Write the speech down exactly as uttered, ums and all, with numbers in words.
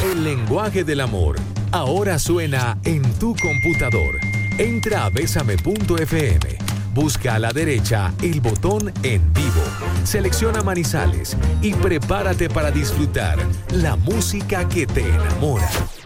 El lenguaje del amor ahora suena en tu computador. Entra a bésame punto efe eme. Busca a la derecha el botón En Vivo. Selecciona Manizales y prepárate para disfrutar la música que te enamora.